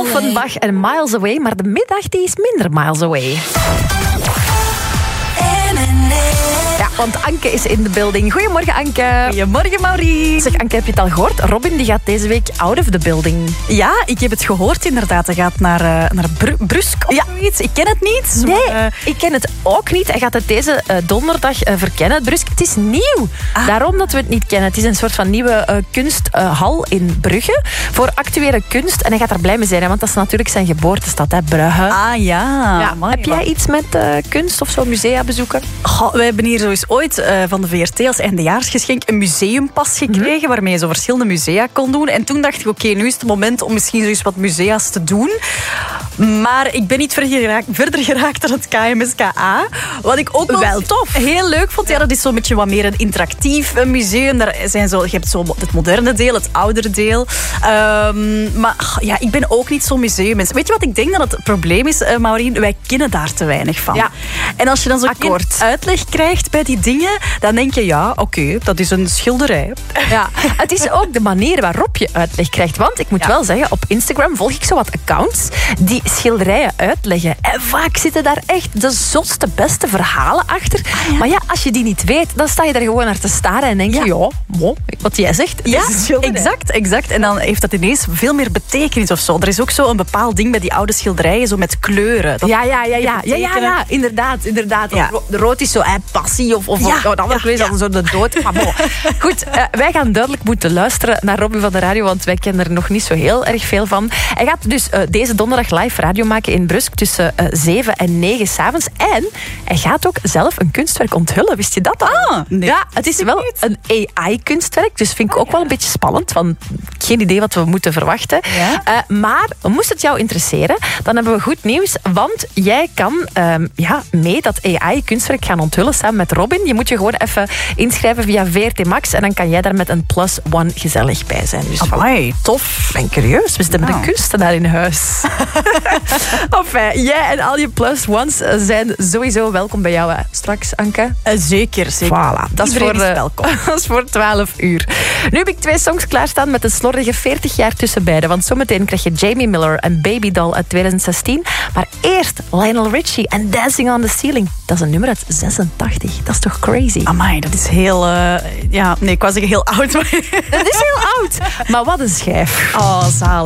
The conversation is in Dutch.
Offenbach en Miles Away, maar de middag die is minder Miles Away. Ja, want Anke is in de building. Goedemorgen, Anke. Goedemorgen, Maureen. Zeg, Anke, heb je het al gehoord? Robin die gaat deze week out of the building. Ja, ik heb het gehoord inderdaad. Hij gaat naar Brusk of zoiets. Ik ken het niet. Nee, maar, ik ken het ook niet. Hij gaat het deze donderdag verkennen. Het Brusk, het is nieuw. Daarom dat we het niet kennen. Het is een soort van nieuwe kunsthal in Brugge voor actuele kunst. En hij gaat er blij mee zijn, hè, want dat is natuurlijk zijn geboortestad, hè, Brugge. Ah ja. Ja, heb jij iets met kunst of zo, musea bezoeken? Wij hebben hier sowieso ooit van de VRT als eindejaarsgeschenk een museumpas gekregen waarmee je zo verschillende musea kon doen. En toen dacht ik, oké, nu is het moment om misschien zoiets wat musea's te doen. Maar ik ben niet verder geraakt dan het KMSKA. Wat ik ook wel tof. Heel leuk vond. Ja, dat is zo'n beetje wat meer een interactief museum. Daar zijn je hebt zo het moderne deel, het oudere deel. Maar ja, ik ben ook niet zo'n museum. Weet je wat ik denk dat het probleem is, Maureen? Wij kennen daar te weinig van. Ja. En als je dan zo'n uitleg krijgt bij die dingen, dan denk je, ja, oké, dat is een schilderij. Ja, het is ook de manier waarop je uitleg krijgt. Want ik moet wel zeggen, op Instagram volg ik zo wat accounts die schilderijen uitleggen. En vaak zitten daar echt de zotste, beste verhalen achter. Ja. Maar ja, als je die niet weet, dan sta je er gewoon naar te staren en denk je, wat jij zegt, Ja, is een schilderij. exact. En dan heeft dat ineens veel meer betekenis of zo. Er is ook zo een bepaald ding bij die oude schilderijen, zo met kleuren. Dat Ja, inderdaad. Ja. De rood is zo passie of dan zo de dood. Maar bon. Goed, wij gaan duidelijk moeten luisteren naar Robin van de Radio, want wij kennen er nog niet zo heel erg veel van. Hij gaat dus deze donderdag live radio maken in Brusk tussen 7 en 9 s'avonds. En hij gaat ook zelf een kunstwerk onthullen. Wist je dat al? Nee. Ja, het is wel een AI-kunstwerk, dus vind ik ook wel een beetje spannend, want geen idee wat we moeten verwachten. Ja. Maar moest het jou interesseren, dan hebben we goed nieuws, want jij kan mee dat AI-kunstwerk gaan onthullen samen met Robin. Je moet je gewoon even inschrijven via VRT Max en dan kan jij daar met een +1 gezellig bij zijn. Dus amai, tof. Ik ben curieus, we zitten met een kunstenaar in huis. Enfin, jij en al je +1's zijn sowieso welkom bij jou straks, Anke. Zeker. Voilà, dat is welkom. Dat is voor 12 uur. Nu heb ik 2 songs klaarstaan met een slordige 40 jaar tussen beiden. Want zometeen krijg je Jamie Miller en Baby Doll uit 2016. Maar eerst Lionel Richie en Dancing on the Ceiling. Dat is een nummer uit 86. Dat is toch crazy? Amai, dat is heel... ik wou zeggen heel oud. Maar Dat is heel oud. Maar wat een schijf. Oh, zalig.